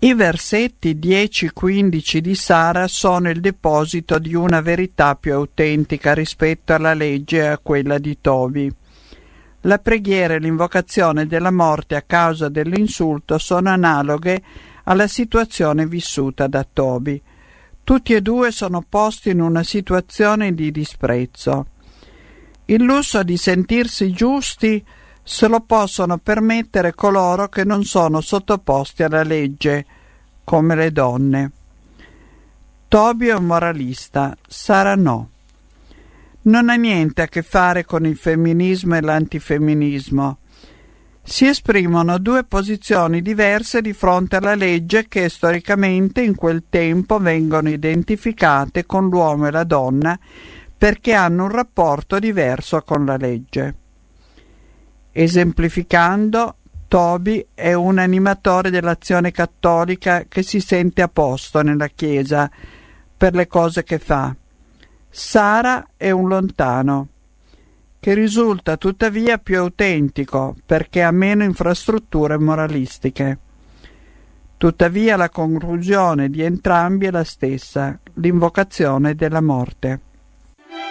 I versetti 10-15 di Sara sono il deposito di una verità più autentica rispetto alla legge e a quella di Tobi. La preghiera e l'invocazione della morte a causa dell'insulto sono analoghe alla situazione vissuta da Tobi. Tutti e due sono posti in una situazione di disprezzo. Il lusso di sentirsi giusti se lo possono permettere coloro che non sono sottoposti alla legge, come le donne. Tobi è un moralista, Sara no. Non ha niente a che fare con il femminismo e l'antifemminismo. Si esprimono due posizioni diverse di fronte alla legge che storicamente in quel tempo vengono identificate con l'uomo e la donna perché hanno un rapporto diverso con la legge. Esemplificando, Tobi è un animatore dell'azione cattolica che si sente a posto nella Chiesa per le cose che fa. Sara è un lontano, che risulta tuttavia più autentico perché ha meno infrastrutture moralistiche. Tuttavia la conclusione di entrambi è la stessa, l'invocazione della morte.